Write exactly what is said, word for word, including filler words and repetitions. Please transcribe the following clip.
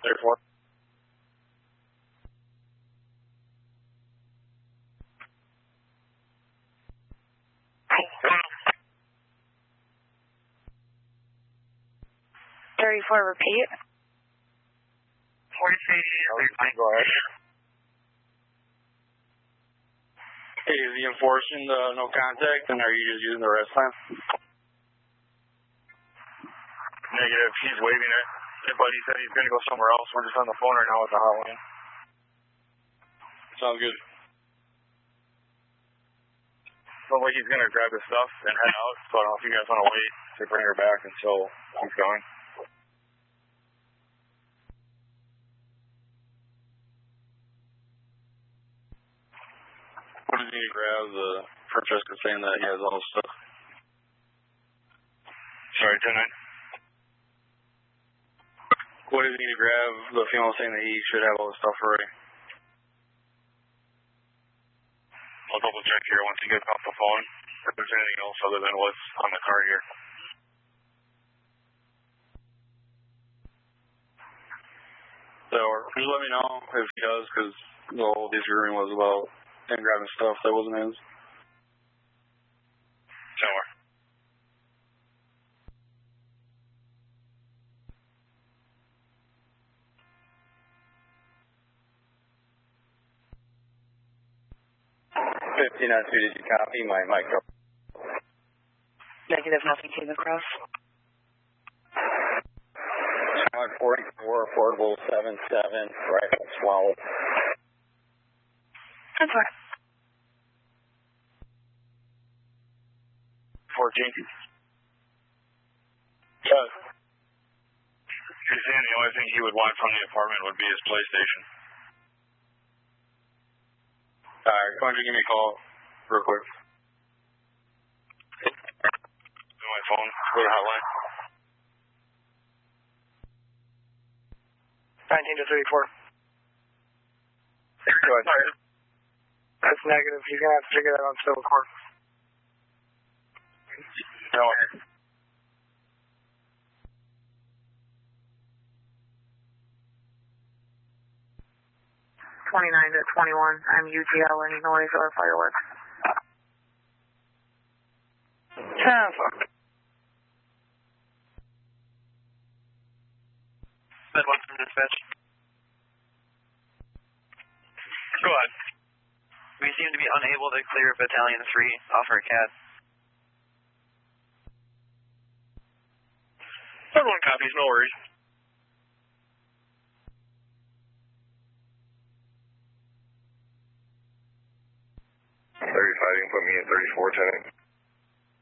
thirty-four. thirty-four, repeat. forty-three, go ahead. Hey, is he enforcing the no contact, and are you just using the rest time? Negative, he's waving it. But he said he's going to go somewhere else. We're just on the phone right now with the hotline. Sounds good. Sounds like he's going to grab his stuff and head out, so I don't know if you guys want to wait to bring her back until he's gone. What does he need to grab? The Francesca saying that he has all his stuff. Sorry, ten nine. What does he need to grab? The female saying that he should have all his stuff already. I'll double check here once he gets off the phone if there's anything else other than what's on the car here. So just let me know if he does, because the whole disagreement was about him grabbing stuff that wasn't his. Somewhere. fifteen on two, did you copy my micro? Negative, nothing came across. one forty-four, portable seven seven, rifle twelve. That's fine. fourteen. Yes. He's saying the only thing he would want from the apartment would be his PlayStation. Alright, why don't you give me a call real quick? On my phone, go to hotline. nineteen to thirty-four. Go ahead. That's negative. You're going to have to figure that out on civil court. No. twenty-nine to twenty-one. I'm U T L. Any noise or fireworks? ten four. Bed one from dispatch. Go ahead. We seem to be unable to clear Battalion three off our C A D. Everyone copies, no worries. thirty-five, you can put me at thirty-four, ten.